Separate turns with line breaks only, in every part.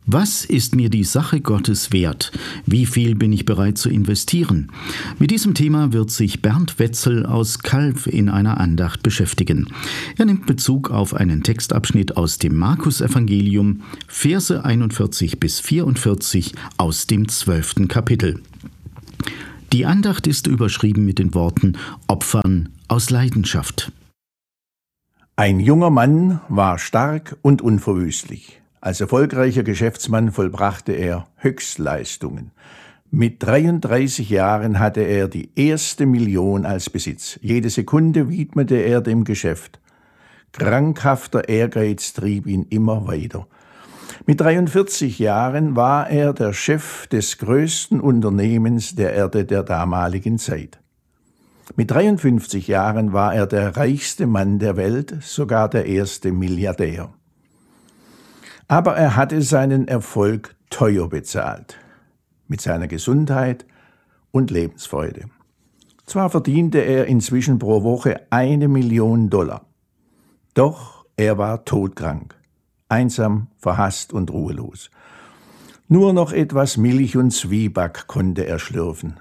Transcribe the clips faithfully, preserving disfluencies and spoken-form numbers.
Was ist mir die Sache Gottes wert? Wie viel bin ich bereit zu investieren? Mit diesem Thema wird sich Bernd Wetzel aus Calw in einer Andacht beschäftigen. Er nimmt Bezug auf einen Textabschnitt aus dem Markus-Evangelium, Verse einundvierzig bis vierundvierzig aus dem zwölften Kapitel. Die Andacht ist überschrieben mit den Worten Opfern aus Leidenschaft.
Ein junger Mann war stark und unverwüstlich. Als erfolgreicher Geschäftsmann vollbrachte er Höchstleistungen. Mit dreiunddreißig Jahren hatte er die erste Million als Besitz. Jede Sekunde widmete er dem Geschäft. Krankhafter Ehrgeiz trieb ihn immer weiter. Mit dreiundvierzig Jahren war er der Chef des größten Unternehmens der Erde der damaligen Zeit. Mit dreiundfünfzig Jahren war er der reichste Mann der Welt, sogar der erste Milliardär. Aber er hatte seinen Erfolg teuer bezahlt, mit seiner Gesundheit und Lebensfreude. Zwar verdiente er inzwischen pro Woche eine Million Dollar, doch er war todkrank, einsam, verhasst und ruhelos. Nur noch etwas Milch und Zwieback konnte er schlürfen.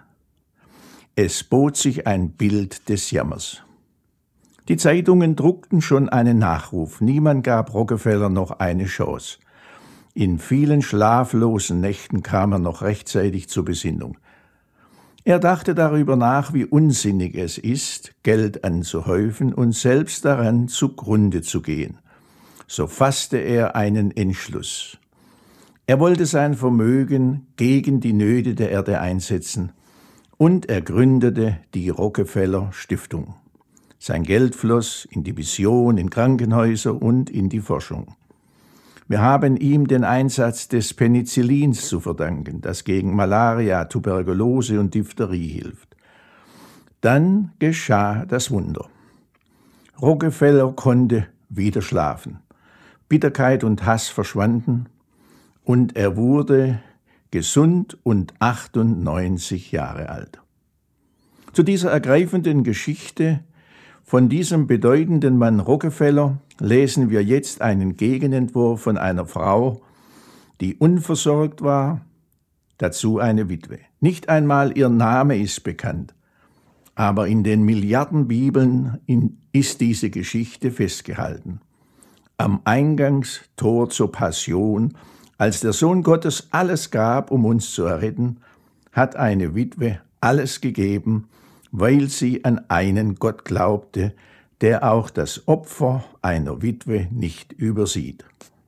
Es bot sich ein Bild des Jammers. Die Zeitungen druckten schon einen Nachruf. Niemand gab Rockefeller noch eine Chance. In vielen schlaflosen Nächten kam er noch rechtzeitig zur Besinnung. Er dachte darüber nach, wie unsinnig es ist, Geld anzuhäufen und selbst daran zugrunde zu gehen. So fasste er einen Entschluss. Er wollte sein Vermögen gegen die Nöte der Erde einsetzen und er gründete die Rockefeller Stiftung. Sein Geld floss in die Mission, in Krankenhäuser und in die Forschung. Wir haben ihm den Einsatz des Penicillins zu verdanken, das gegen Malaria, Tuberkulose und Diphtherie hilft. Dann geschah das Wunder. Rockefeller konnte wieder schlafen. Bitterkeit und Hass verschwanden und er wurde gesund und achtundneunzig Jahre alt. Zu dieser ergreifenden Geschichte von diesem bedeutenden Mann Rockefeller lesen wir jetzt einen Gegenentwurf von einer Frau, die unversorgt war, dazu eine Witwe. Nicht einmal ihr Name ist bekannt, aber in den Milliardenbibeln ist diese Geschichte festgehalten. Am Eingangstor zur Passion, als der Sohn Gottes alles gab, um uns zu erretten, hat eine Witwe alles gegeben, weil sie an einen Gott glaubte, der auch das Opfer einer Witwe nicht übersieht.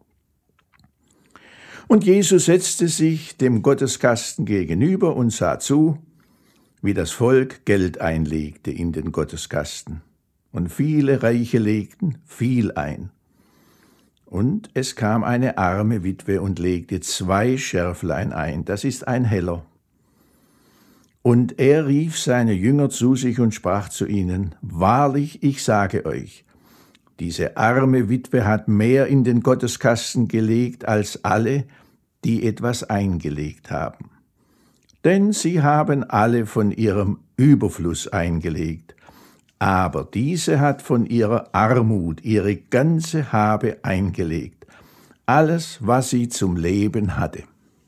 Und Jesus setzte sich dem Gotteskasten gegenüber und sah zu, wie das Volk Geld einlegte in den Gotteskasten. Und viele Reiche legten viel ein. Und es kam eine arme Witwe und legte zwei Scherflein ein, das ist ein Heller. Und er rief seine Jünger zu sich und sprach zu ihnen, wahrlich, ich sage euch, diese arme Witwe hat mehr in den Gotteskasten gelegt als alle, die etwas eingelegt haben. Denn sie haben alle von ihrem Überfluss eingelegt, aber diese hat von ihrer Armut ihre ganze Habe eingelegt, alles, was sie zum Leben hatte.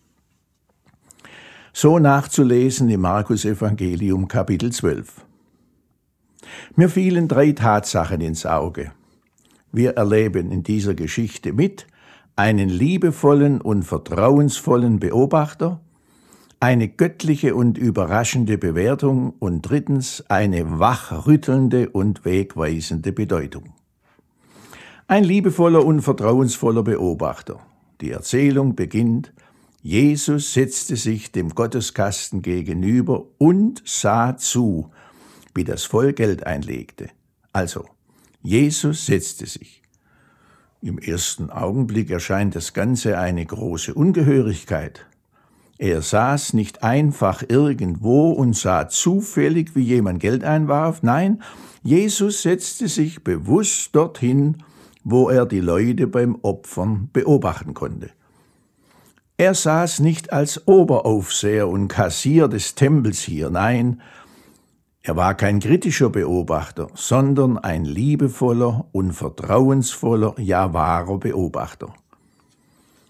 So nachzulesen im Markus-Evangelium Kapitel zwölf. Mir fielen drei Tatsachen ins Auge. Wir erleben in dieser Geschichte mit einen liebevollen und vertrauensvollen Beobachter, eine göttliche und überraschende Bewertung und drittens eine wachrüttelnde und wegweisende Bedeutung. Ein liebevoller und vertrauensvoller Beobachter. Die Erzählung beginnt: Jesus setzte sich dem Gotteskasten gegenüber und sah zu, wie das Volk Geld einlegte. Also, Jesus setzte sich. Im ersten Augenblick erscheint das Ganze eine große Ungehörigkeit. Er saß nicht einfach irgendwo und sah zufällig, wie jemand Geld einwarf. Nein, Jesus setzte sich bewusst dorthin, wo er die Leute beim Opfern beobachten konnte. Er saß nicht als Oberaufseher und Kassier des Tempels hier, nein, er war kein kritischer Beobachter, sondern ein liebevoller und vertrauensvoller, ja wahrer Beobachter.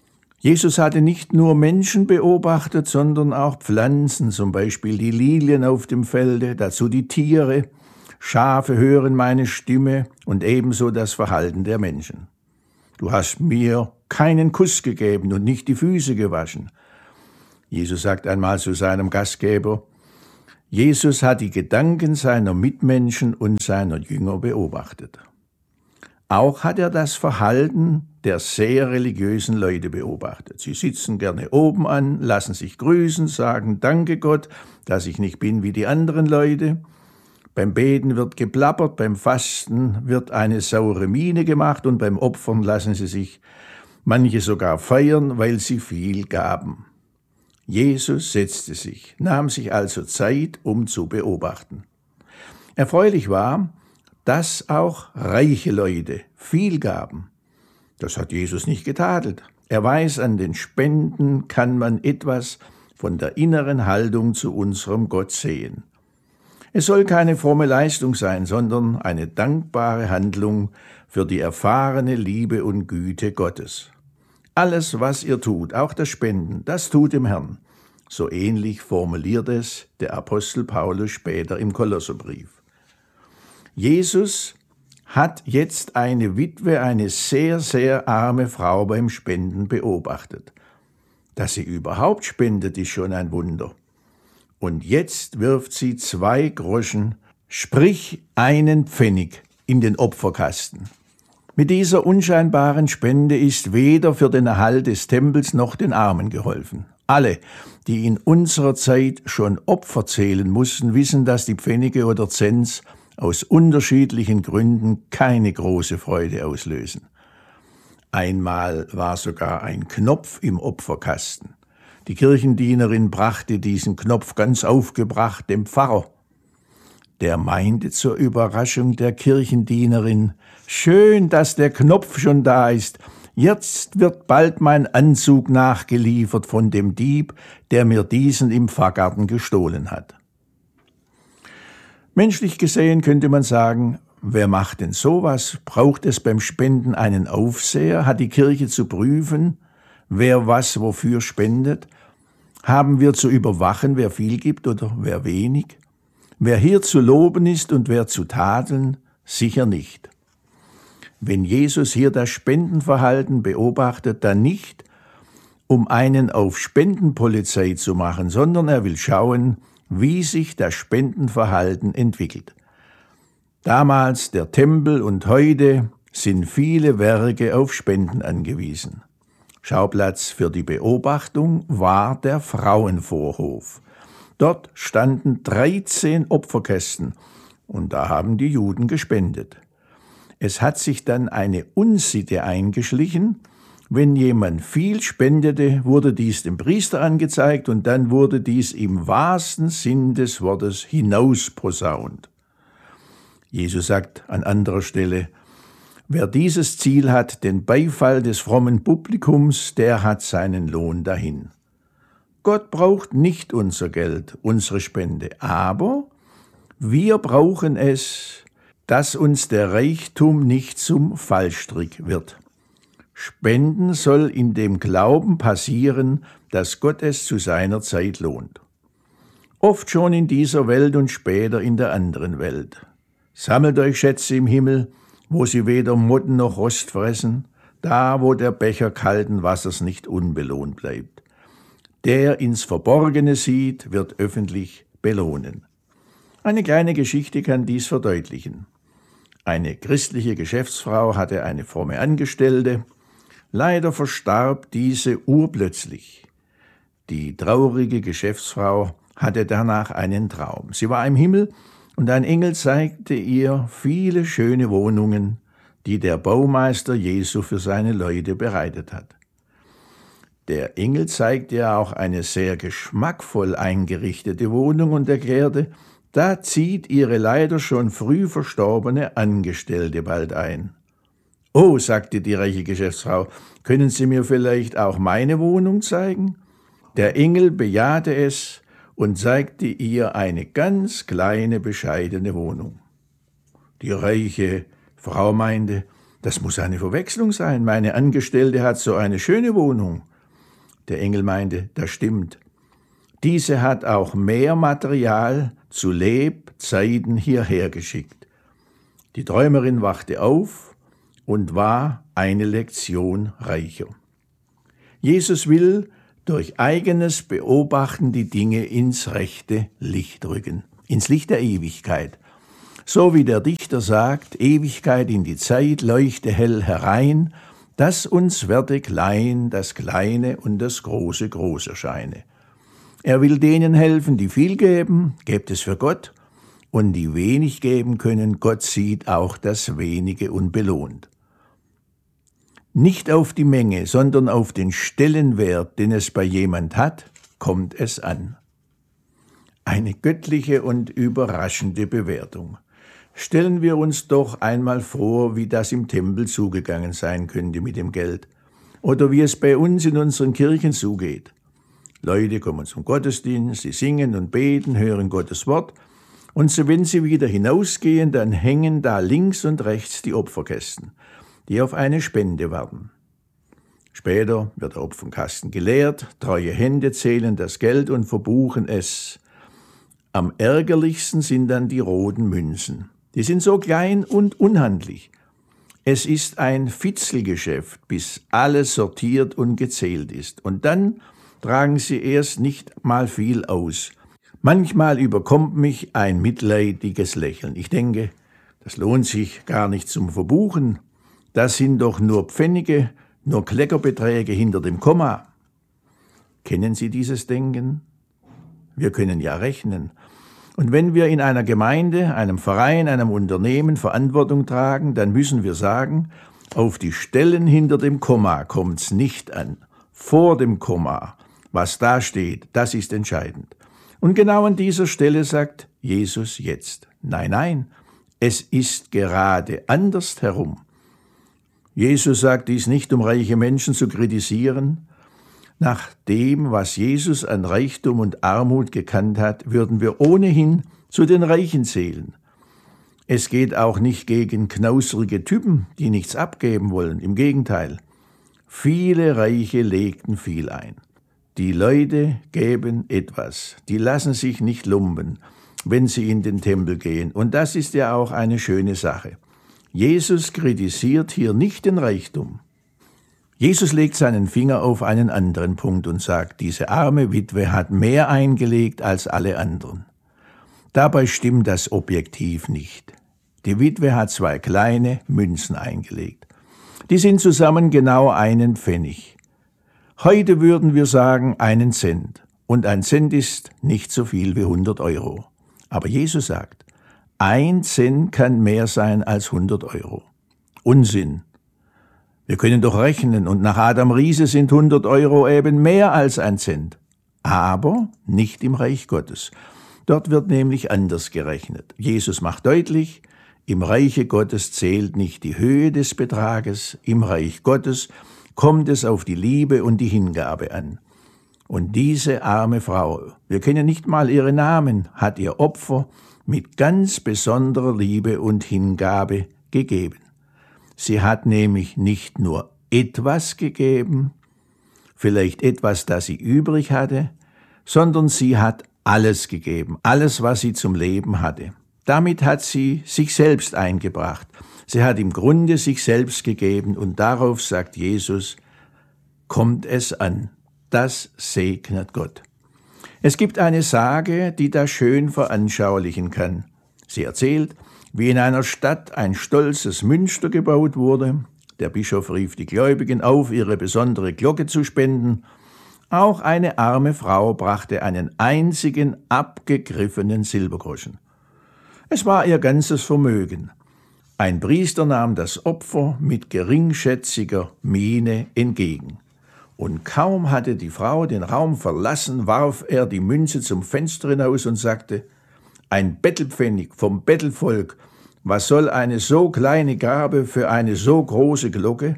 Jesus hatte nicht nur Menschen beobachtet, sondern auch Pflanzen, zum Beispiel die Lilien auf dem Felde, dazu die Tiere. Schafe hören meine Stimme und ebenso das Verhalten der Menschen. Du hast mir keinen Kuss gegeben und nicht die Füße gewaschen. Jesus sagt einmal zu seinem Gastgeber, Jesus hat die Gedanken seiner Mitmenschen und seiner Jünger beobachtet. Auch hat er das Verhalten der sehr religiösen Leute beobachtet. Sie sitzen gerne oben an, lassen sich grüßen, sagen Danke Gott, dass ich nicht bin wie die anderen Leute. Beim Beten wird geplappert, beim Fasten wird eine saure Miene gemacht und beim Opfern lassen sie sich manche sogar feiern, weil sie viel gaben. Jesus setzte sich, nahm sich also Zeit, um zu beobachten. Erfreulich war, dass auch reiche Leute viel gaben. Das hat Jesus nicht getadelt. Er weiß, an den Spenden kann man etwas von der inneren Haltung zu unserem Gott sehen. Es soll keine fromme Leistung sein, sondern eine dankbare Handlung für die erfahrene Liebe und Güte Gottes. Alles, was ihr tut, auch das Spenden, das tut dem Herrn. So ähnlich formuliert es der Apostel Paulus später im Kolosserbrief. Jesus hat jetzt eine Witwe, eine sehr, sehr arme Frau beim Spenden beobachtet. Dass sie überhaupt spendet, ist schon ein Wunder. Und jetzt wirft sie zwei Groschen, sprich einen Pfennig, in den Opferkasten. Mit dieser unscheinbaren Spende ist weder für den Erhalt des Tempels noch den Armen geholfen. Alle, die in unserer Zeit schon Opfer zählen mussten, wissen, dass die Pfennige oder Zents aus unterschiedlichen Gründen keine große Freude auslösen. Einmal war sogar ein Knopf im Opferkasten. Die Kirchendienerin brachte diesen Knopf ganz aufgebracht dem Pfarrer. Der meinte zur Überraschung der Kirchendienerin, »Schön, dass der Knopf schon da ist. Jetzt wird bald mein Anzug nachgeliefert von dem Dieb, der mir diesen im Pfarrgarten gestohlen hat.« Menschlich gesehen könnte man sagen, wer macht denn sowas? Braucht es beim Spenden einen Aufseher? Hat die Kirche zu prüfen, wer was wofür spendet? Haben wir zu überwachen, wer viel gibt oder wer wenig? Wer hier zu loben ist und wer zu tadeln? Sicher nicht. Wenn Jesus hier das Spendenverhalten beobachtet, dann nicht, um einen auf Spendenpolizei zu machen, sondern er will schauen, wie sich das Spendenverhalten entwickelt. Damals der Tempel und heute sind viele Werke auf Spenden angewiesen. Schauplatz für die Beobachtung war der Frauenvorhof. Dort standen dreizehn Opferkästen und da haben die Juden gespendet. Es hat sich dann eine Unsitte eingeschlichen. Wenn jemand viel spendete, wurde dies dem Priester angezeigt und dann wurde dies im wahrsten Sinn des Wortes hinausposaunt. Jesus sagt an anderer Stelle, wer dieses Ziel hat, den Beifall des frommen Publikums, der hat seinen Lohn dahin. Gott braucht nicht unser Geld, unsere Spende, aber wir brauchen es, dass uns der Reichtum nicht zum Fallstrick wird. Spenden soll in dem Glauben passieren, dass Gott es zu seiner Zeit lohnt. Oft schon in dieser Welt und später in der anderen Welt. Sammelt euch Schätze im Himmel, wo sie weder Motten noch Rost fressen, da wo der Becher kalten Wassers nicht unbelohnt bleibt. Der ins Verborgene sieht, wird öffentlich belohnen. Eine kleine Geschichte kann dies verdeutlichen. Eine christliche Geschäftsfrau hatte eine fromme Angestellte. Leider verstarb diese urplötzlich. Die traurige Geschäftsfrau hatte danach einen Traum. Sie war im Himmel und ein Engel zeigte ihr viele schöne Wohnungen, die der Baumeister Jesu für seine Leute bereitet hat. Der Engel zeigte ihr auch eine sehr geschmackvoll eingerichtete Wohnung und erklärte, da zieht ihre leider schon früh verstorbene Angestellte bald ein. »Oh«, sagte die reiche Geschäftsfrau, »können Sie mir vielleicht auch meine Wohnung zeigen?« Der Engel bejahte es und zeigte ihr eine ganz kleine, bescheidene Wohnung. Die reiche Frau meinte, das muss eine Verwechslung sein, meine Angestellte hat so eine schöne Wohnung. Der Engel meinte, das stimmt. Diese hat auch mehr Material zu Lebzeiten hierher geschickt. Die Träumerin wachte auf und war eine Lektion reicher. Jesus will durch eigenes Beobachten die Dinge ins rechte Licht rücken, ins Licht der Ewigkeit. So wie der Dichter sagt, Ewigkeit in die Zeit leuchte hell herein, dass uns werde klein, das Kleine und das Große groß erscheine. Er will denen helfen, die viel geben, gebt es für Gott, und die wenig geben können, Gott sieht auch das Wenige und belohnt. Nicht auf die Menge, sondern auf den Stellenwert, den es bei jemand hat, kommt es an. Eine göttliche und überraschende Bewertung. Stellen wir uns doch einmal vor, wie das im Tempel zugegangen sein könnte mit dem Geld, oder wie es bei uns in unseren Kirchen zugeht. Leute kommen zum Gottesdienst, sie singen und beten, hören Gottes Wort, und so, wenn sie wieder hinausgehen, dann hängen da links und rechts die Opferkästen, die auf eine Spende warten. Später wird der Opferkasten geleert, treue Hände zählen das Geld und verbuchen es. Am ärgerlichsten sind dann die roten Münzen. Die sind so klein und unhandlich. Es ist ein Fitzelgeschäft, bis alles sortiert und gezählt ist. Und dann tragen sie erst nicht mal viel aus. Manchmal überkommt mich ein mitleidiges Lächeln. Ich denke, das lohnt sich gar nicht zum Verbuchen. Das sind doch nur Pfennige, nur Kleckerbeträge hinter dem Komma. Kennen Sie dieses Denken? Wir können ja rechnen. Und wenn wir in einer Gemeinde, einem Verein, einem Unternehmen Verantwortung tragen, dann müssen wir sagen, auf die Stellen hinter dem Komma kommt's nicht an. Vor dem Komma, was da steht, das ist entscheidend. Und genau an dieser Stelle sagt Jesus jetzt, nein, nein, es ist gerade andersherum. Jesus sagt dies nicht, um reiche Menschen zu kritisieren. Nach dem, was Jesus an Reichtum und Armut gekannt hat, würden wir ohnehin zu den Reichen zählen. Es geht auch nicht gegen knausrige Typen, die nichts abgeben wollen. Im Gegenteil, viele Reiche legten viel ein. Die Leute geben etwas, die lassen sich nicht lumpen, wenn sie in den Tempel gehen. Und das ist ja auch eine schöne Sache. Jesus kritisiert hier nicht den Reichtum. Jesus legt seinen Finger auf einen anderen Punkt und sagt, diese arme Witwe hat mehr eingelegt als alle anderen. Dabei stimmt das objektiv nicht. Die Witwe hat zwei kleine Münzen eingelegt. Die sind zusammen genau einen Pfennig. Heute würden wir sagen einen Cent. Und ein Cent ist nicht so viel wie hundert Euro. Aber Jesus sagt, ein Cent kann mehr sein als hundert Euro. Unsinn. Wir können doch rechnen, und nach Adam Riese sind hundert Euro eben mehr als ein Cent. Aber nicht im Reich Gottes. Dort wird nämlich anders gerechnet. Jesus macht deutlich, im Reiche Gottes zählt nicht die Höhe des Betrages, im Reich Gottes kommt es auf die Liebe und die Hingabe an. Und diese arme Frau, wir kennen nicht mal ihre Namen, hat ihr Opfer mit ganz besonderer Liebe und Hingabe gegeben. Sie hat nämlich nicht nur etwas gegeben, vielleicht etwas, das sie übrig hatte, sondern sie hat alles gegeben, alles, was sie zum Leben hatte. Damit hat sie sich selbst eingebracht. Sie hat im Grunde sich selbst gegeben, und darauf sagt Jesus, kommt es an. Das segnet Gott. Es gibt eine Sage, die das schön veranschaulichen kann. Sie erzählt, wie in einer Stadt ein stolzes Münster gebaut wurde. Der Bischof rief die Gläubigen auf, ihre besondere Glocke zu spenden. Auch eine arme Frau brachte einen einzigen abgegriffenen Silbergroschen. Es war ihr ganzes Vermögen. Ein Priester nahm das Opfer mit geringschätziger Miene entgegen. Und kaum hatte die Frau den Raum verlassen, warf er die Münze zum Fenster hinaus und sagte, ein Bettelpfennig vom Bettelvolk, was soll eine so kleine Gabe für eine so große Glocke?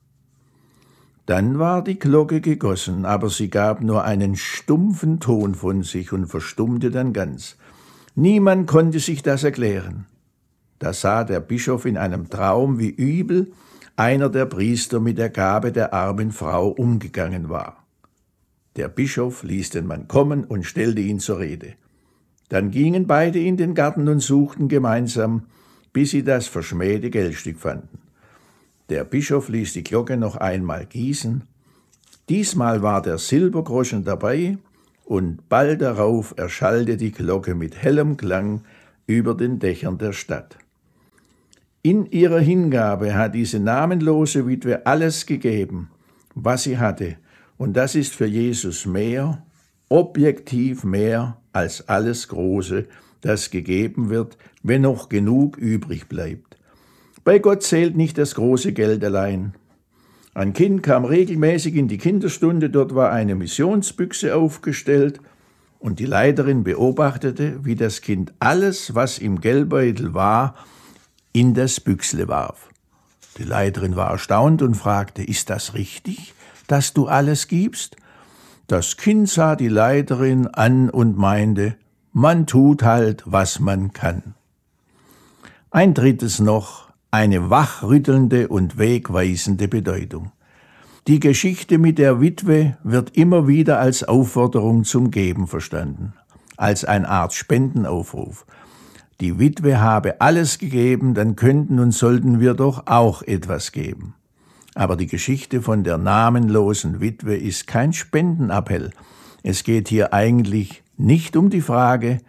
Dann war die Glocke gegossen, aber sie gab nur einen stumpfen Ton von sich und verstummte dann ganz. Niemand konnte sich das erklären. Da sah der Bischof in einem Traum, wie übel einer der Priester mit der Gabe der armen Frau umgegangen war. Der Bischof ließ den Mann kommen und stellte ihn zur Rede. Dann gingen beide in den Garten und suchten gemeinsam, bis sie das verschmähte Geldstück fanden. Der Bischof ließ die Glocke noch einmal gießen. Diesmal war der Silbergroschen dabei, und bald darauf erschallte die Glocke mit hellem Klang über den Dächern der Stadt. In ihrer Hingabe hat diese namenlose Witwe alles gegeben, was sie hatte, und das ist für Jesus mehr, objektiv mehr als alles Große, das gegeben wird, wenn noch genug übrig bleibt. Bei Gott zählt nicht das große Geld allein. Ein Kind kam regelmäßig in die Kinderstunde, dort war eine Missionsbüchse aufgestellt und die Leiterin beobachtete, wie das Kind alles, was im Geldbeutel war, in das Büchsle warf. Die Leiterin war erstaunt und fragte, ist das richtig, dass du alles gibst? Das Kind sah die Leiterin an und meinte, man tut halt, was man kann. Ein drittes noch, eine wachrüttelnde und wegweisende Bedeutung. Die Geschichte mit der Witwe wird immer wieder als Aufforderung zum Geben verstanden, als eine Art Spendenaufruf. Die Witwe habe alles gegeben, dann könnten und sollten wir doch auch etwas geben. Aber die Geschichte von der namenlosen Witwe ist kein Spendenappell. Es geht hier eigentlich nicht um die Frage,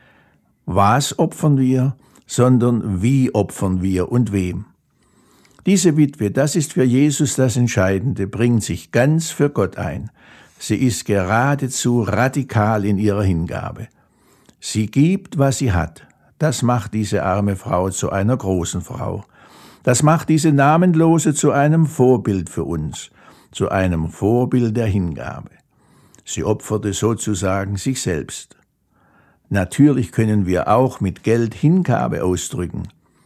was opfern wir, sondern wie opfern wir und wem. Diese Witwe, das ist für Jesus das Entscheidende, bringt sich ganz für Gott ein. Sie ist geradezu radikal in ihrer Hingabe. Sie gibt, was sie hat. Das macht diese arme Frau zu einer großen Frau. Das macht diese Namenlose zu einem Vorbild für uns, zu einem Vorbild der Hingabe. Sie opferte sozusagen sich selbst. Natürlich können wir auch mit Geld Hingabe ausdrücken.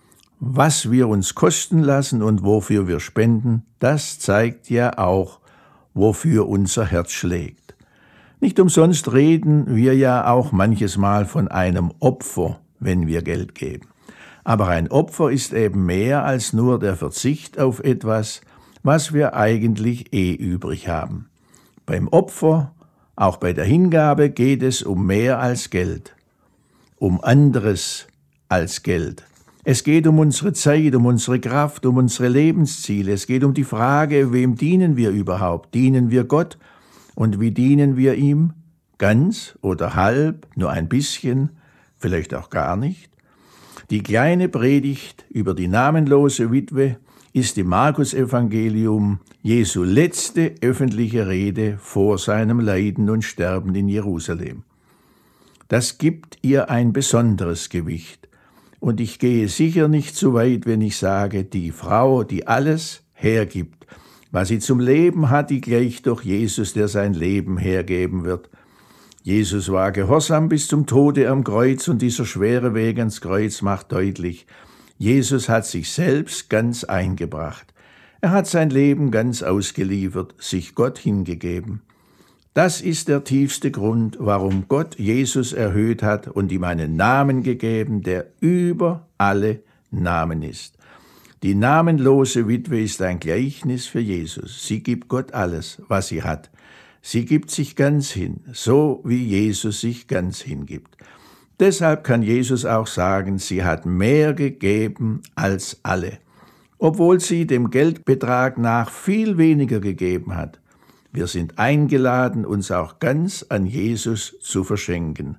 Was wir uns kosten lassen und wofür wir spenden, das zeigt ja auch, wofür unser Herz schlägt. Nicht umsonst reden wir ja auch manches Mal von einem Opfer, wenn wir Geld geben. Aber ein Opfer ist eben mehr als nur der Verzicht auf etwas, was wir eigentlich eh übrig haben. Beim Opfer, auch bei der Hingabe, geht es um mehr als Geld, um anderes als Geld. Es geht um unsere Zeit, um unsere Kraft, um unsere Lebensziele. Es geht um die Frage, wem dienen wir überhaupt? Dienen wir Gott? Und wie dienen wir ihm? Ganz oder halb, nur ein bisschen, vielleicht auch gar nicht? Die kleine Predigt über die namenlose Witwe ist im Markus-Evangelium Jesu letzte öffentliche Rede vor seinem Leiden und Sterben in Jerusalem. Das gibt ihr ein besonderes Gewicht. Und ich gehe sicher nicht zu weit, wenn ich sage, die Frau, die alles hergibt, was sie zum Leben hat, die gleicht doch Jesus, der sein Leben hergeben wird. Jesus war gehorsam bis zum Tode am Kreuz, und dieser schwere Weg ans Kreuz macht deutlich, Jesus hat sich selbst ganz eingebracht. Er hat sein Leben ganz ausgeliefert, sich Gott hingegeben. Das ist der tiefste Grund, warum Gott Jesus erhöht hat und ihm einen Namen gegeben, der über alle Namen ist. Die namenlose Witwe ist ein Gleichnis für Jesus. Sie gibt Gott alles, was sie hat. Sie gibt sich ganz hin, so wie Jesus sich ganz hingibt. Deshalb kann Jesus auch sagen, sie hat mehr gegeben als alle, obwohl sie dem Geldbetrag nach viel weniger gegeben hat. Wir sind eingeladen, uns auch ganz an Jesus zu verschenken.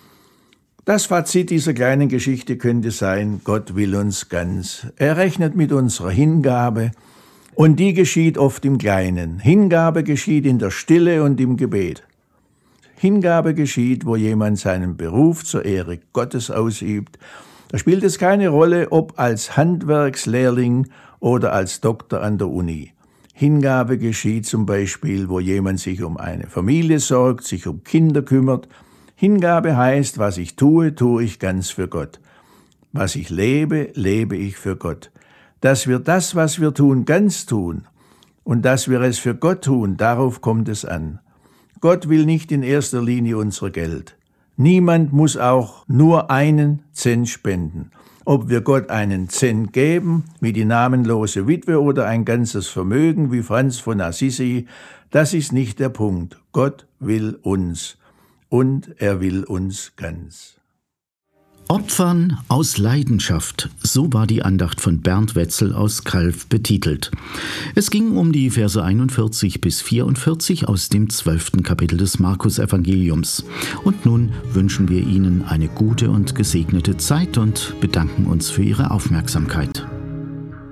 Das Fazit dieser kleinen Geschichte könnte sein, Gott will uns ganz. Er rechnet mit unserer Hingabe, und die geschieht oft im Kleinen. Hingabe geschieht in der Stille und im Gebet. Hingabe geschieht, wo jemand seinen Beruf zur Ehre Gottes ausübt. Da spielt es keine Rolle, ob als Handwerkslehrling oder als Doktor an der Uni. Hingabe geschieht zum Beispiel, wo jemand sich um eine Familie sorgt, sich um Kinder kümmert. Hingabe heißt, was ich tue, tue ich ganz für Gott. Was ich lebe, lebe ich für Gott. Dass wir das, was wir tun, ganz tun und dass wir es für Gott tun, darauf kommt es an. Gott will nicht in erster Linie unser Geld. Niemand muss auch nur einen Cent spenden. Ob wir Gott einen Cent geben, wie die namenlose Witwe, oder ein ganzes Vermögen, wie Franz von Assisi, Das ist nicht der Punkt. Gott will uns und er will uns ganz.
Opfern aus Leidenschaft, so war die Andacht von Bernd Wetzel aus Calw betitelt. Es ging um die Verse einundvierzig bis vierundvierzig aus dem zwölften Kapitel des Markus-Evangeliums. Und nun wünschen wir Ihnen eine gute und gesegnete Zeit und bedanken uns für Ihre Aufmerksamkeit.